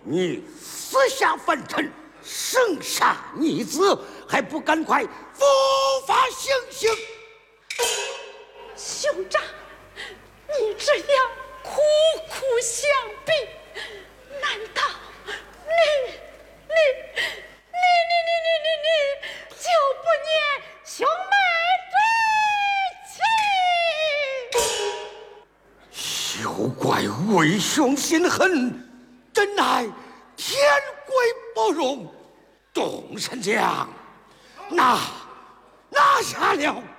你私下凡尘，生杀逆子，还不赶快伏法行刑？ 兄长，你这样苦苦相逼，难道你就不念兄妹之情？ 休怪为兄心狠，真乃天规不容。众神将，拿下了